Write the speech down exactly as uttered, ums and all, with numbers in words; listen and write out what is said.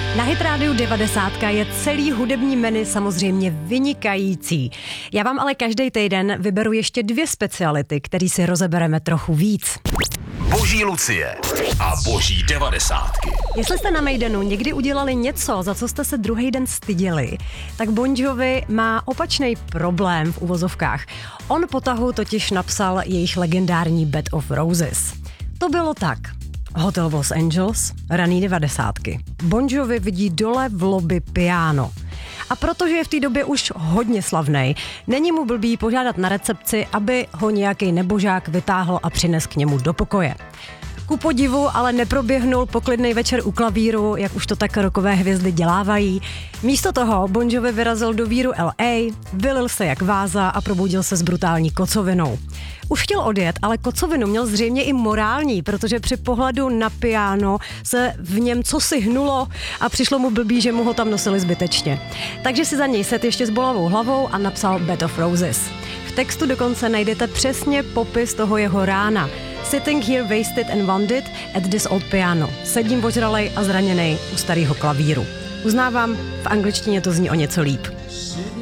Na Hit rádiu devadesát je celý hudební menu samozřejmě vynikající. Já vám ale každý týden vyberu ještě dvě speciality, které si rozebereme trochu víc. Boží Lucie a boží devadesátky. Jestli jste na Maidenu někdy udělali něco, za co jste se druhý den styděli, tak Bon Jovi má opačný problém v uvozovkách. On po tahu totiž napsal jejich legendární Bed of Roses. To bylo tak. Hotel Los Angeles, raný devadesátky. Bon Jovi vidí dole v lobby piano. A protože je v té době už hodně slavnej, není mu blbý požádat na recepci, aby ho nějaký nebožák vytáhl a přines k němu do pokoje. Ku podivu ale neproběhnul poklidnej večer u klavíru, jak už to tak rockové hvězdy dělávají. Místo toho Bon Jovi vyrazil do víru L A, vylil se jak váza a probudil se s brutální kocovinou. Už chtěl odjet, ale kocovinu měl zřejmě i morální, protože při pohledu na piano se v něm cosi hnulo a přišlo mu blbý, že mu ho tam nosili zbytečně. Takže si za něj set ještě s bolavou hlavou a napsal Bed of Roses. V textu dokonce najdete přesně popis toho jeho rána. Sitting here wasted and wounded at this old piano. Sedím ožralej a zraněnej u starého klavíru. Uznávám, v angličtině to zní o něco líp.